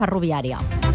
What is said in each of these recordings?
ferroviària.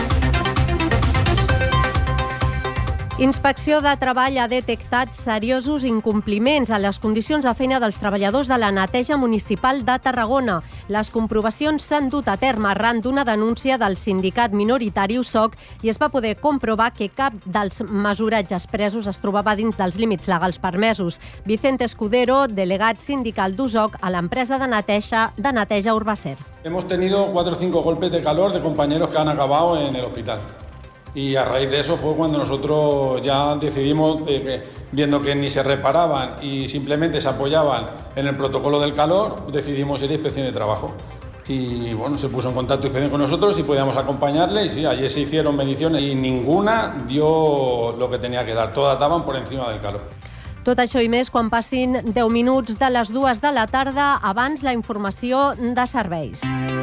Inspecció de Treball ha detectat seriosos incompliments a les condicions de feina dels treballadors de la neteja municipal de Tarragona. Les comprovacions s'han dut a terme arran d'una denúncia del sindicat minoritari USOC i es va poder comprovar que cap dels mesuratges presos es trobava dins dels límits legals permesos. Vicente Escudero, delegat sindical d'USOC a l'empresa de neteja Urbacer. Hemos tenido 4 o 5 golpes de calor de compañeros que han acabado en el hospital. Y a raíz de eso fue cuando nosotros ya decidimos, viendo que ni se reparaban y simplemente se apoyaban en el protocolo del calor, decidimos ir a inspección de trabajo. Y bueno, se puso en contacto inspección con nosotros y podíamos acompañarle. Y sí, ayer se hicieron mediciones y ninguna dio lo que tenía que dar. Todas daban por encima del calor. Tot això i més quan passin 10 minuts de les 2 de la tarda, abans la informació de serveis.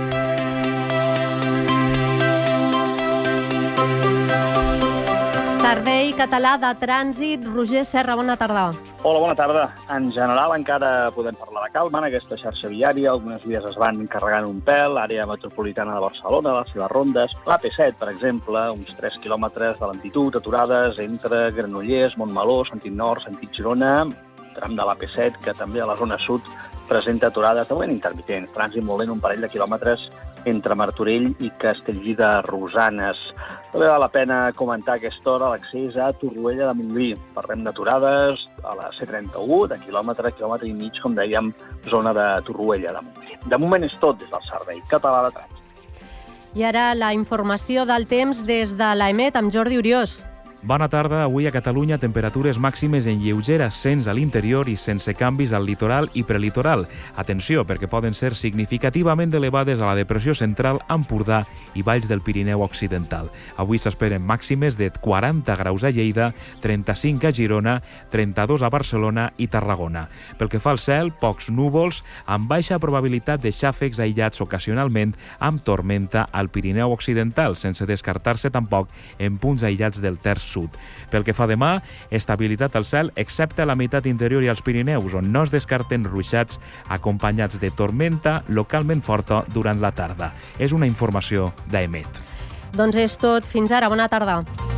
Servei Català de Trànsit. Roger Serra, bona tarda. Hola, bona tarda. En general encara podem parlar de calma en aquesta xarxa viària. Algunes vies es van carregant un pèl, àrea metropolitana de Barcelona, les seves rondes. L'AP7, per exemple, uns 3 quilòmetres de lentitud, aturades entre Granollers, Montmeló, sentit nord, sentit Girona, tram de l'AP7, que també a la zona sud presenta aturades de moment intermitent. Trànsit molt lent, un parell de quilòmetres entre Martorell i Castellví de Rosanes. També val la pena comentar a aquesta hora l'accés a Torroella de Montgrí. Parlem d'aturades a la C31, de quilòmetre i mig, com dèiem, zona de Torroella de Montgrí. De moment és tot des del Servei Català de Trànsit. I ara la informació del temps des de l'EMET amb Jordi Oriós. Bona tarda. Avui a Catalunya temperatures màximes en lleuger ascens a l'interior i sense canvis al litoral i prelitoral. Atenció, perquè poden ser significativament elevades a la depressió central, Empordà i valls del Pirineu Occidental. Avui s'esperen màximes de 40 graus a Lleida, 35 a Girona, 32 a Barcelona i Tarragona. Pel que fa al cel, pocs núvols, amb baixa probabilitat de xàfecs aïllats ocasionalment amb tormenta al Pirineu Occidental, sense descartar-se tampoc en punts aïllats del terç sud. Pel que fa demà, estabilitat al cel, excepte a la meitat interior i als Pirineus, on no es descarten ruixats acompanyats de tormenta localment forta durant la tarda. És una informació d'EMET. Doncs és tot. Fins ara. Bona tarda.